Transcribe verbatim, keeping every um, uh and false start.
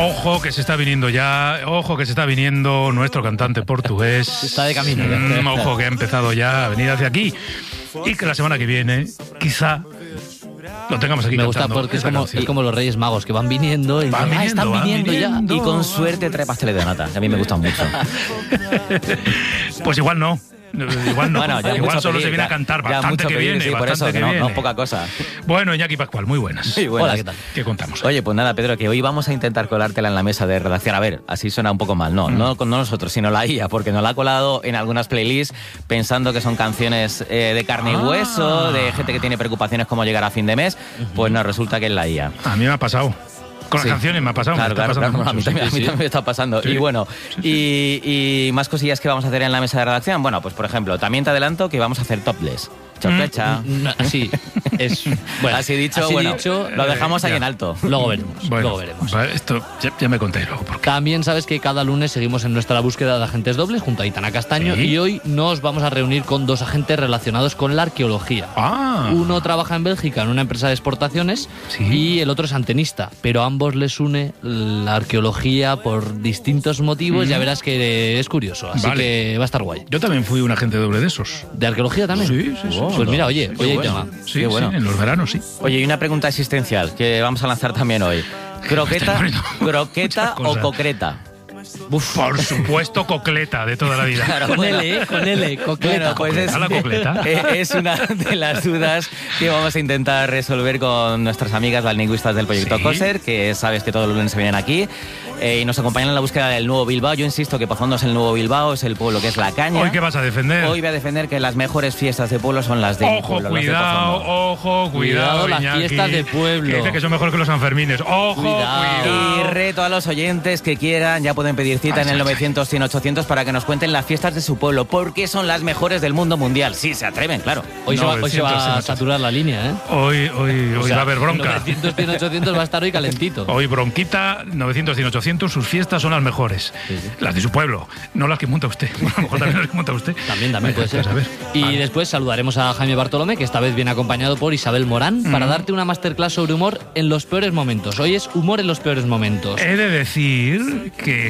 Ojo que se está viniendo ya, ojo que se está viniendo nuestro cantante portugués. Está de camino. Mm, ojo que ha empezado ya a venir hacia aquí. Y que la semana que viene, quizá, lo tengamos aquí. Me gusta porque es como, es como los Reyes Magos que van viniendo y van dicen, viniendo, ah, están van viniendo, viniendo ya. Y con suerte trae pasteles de nata, que a mí me gustan mucho. Pues igual no. Igual no. Bueno, ya igual solo pedir, se viene ya, a cantar ya bastante mucho que pedir, viene, sí, por bastante eso, que que no, viene. no poca cosa. Bueno, Iñaki Pascual, muy buenas. Sí, buenas. Hola, ¿qué tal? ¿Qué contamos? Oye, pues nada, Pedro, que hoy vamos a intentar colártela en la mesa de redacción. A ver, así suena un poco mal. No, mm. no, no nosotros, sino la I A, porque nos la ha colado en algunas playlists pensando que son canciones eh, de carne ah. y hueso, de gente que tiene preocupaciones como llegar a fin de mes. Uh-huh. Pues no, resulta que es la I A. A mí me ha pasado. Con las sí. canciones me ha pasado. Claro, me está claro, pasando claro. A mí, también, sí, a mí sí. también me está pasando. Sí. Y bueno, sí, sí. Y, y más cosillas que vamos a hacer en la mesa de redacción. Bueno, pues por ejemplo, también te adelanto que vamos a hacer topless. Chopecha. Mm, no, sí, es. Bueno, así dicho, así bueno, dicho, lo dejamos eh, ahí ya. en alto. Luego veremos. Bueno, luego veremos. Esto ya, ya me conté luego. ¿Por qué? También sabes que cada lunes seguimos en nuestra búsqueda de agentes dobles junto a Aitana Castaño ¿Sí? y hoy nos vamos a reunir con dos agentes relacionados con la arqueología. Ah. Uno trabaja en Bélgica en una empresa de exportaciones ¿Sí? y el otro es antenista, pero a ambos les une la arqueología por distintos motivos. Mm. Ya verás que es curioso, así vale. que va a estar guay. Yo también fui un agente doble de esos. ¿De arqueología también? Sí, sí, sí. Oh, pues mira, oye, oye, bueno. Sí, bueno. sí, en los veranos, sí. Oye, y una pregunta existencial que vamos a lanzar también hoy. ¿Croqueta, croqueta o concreta? Uf, por supuesto, cocleta de toda la vida. Claro, con L, con L, cocleta. Bueno, pues es, la cocleta. Es una de las dudas que vamos a intentar resolver con nuestras amigas las lingüistas del proyecto ¿Sí? COSER, que sabes que todos los lunes se vienen aquí eh, y nos acompañan en la búsqueda del nuevo Bilbao. Yo insisto que Pozondo es el nuevo Bilbao, es el pueblo que es La Caña. ¿Hoy qué vas a defender? Hoy voy a defender que las mejores fiestas de pueblo son las de Ojo, pueblo, cuidado, las de ojo, cuidado, cuidado las Iñaki, fiestas de pueblo. Que dice que son mejor que los Sanfermines. Ojo, cuidado. cuidado. Y reto a los oyentes que quieran, ya pueden pedir cita ay, en el novecientos, cien, ochocientos para que nos cuenten las fiestas de su pueblo, porque son las mejores del mundo mundial. Sí, se atreven, claro. Hoy, no, se, va, hoy se va a saturar la línea, ¿eh? Hoy, hoy, o hoy sea, va a haber bronca. novecientos, cien, ochocientos va a estar hoy calentito. Hoy bronquita, novecientos, cien, ochocientos, sus fiestas son las mejores. Sí, sí. Las de su pueblo, no las que monta usted. Bueno, a lo mejor también las que monta usted. También, también puede ser. Saber. Y vale. después saludaremos a Jaime Bartolomé, que esta vez viene acompañado por Isabel Morán, mm. para darte una masterclass sobre humor en los peores momentos. Hoy es humor en los peores momentos. He de decir que